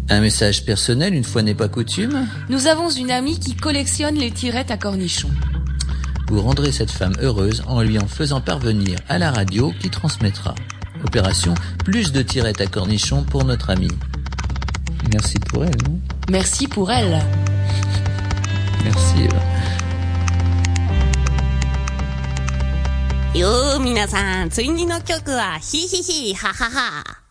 Un message personnel, une fois n'est pas coutume. Nous avons une amie qui collectionne les tirettes à cornichons. Vous rendrez cette femme heureuse en lui en faisant parvenir à la radio qui transmettra. Opération plus de tirettes à cornichons pour notre amie. Merci pour elle, non? Merci pour elle. Merci. よー皆さん、次の曲はヒヒヒハハハ。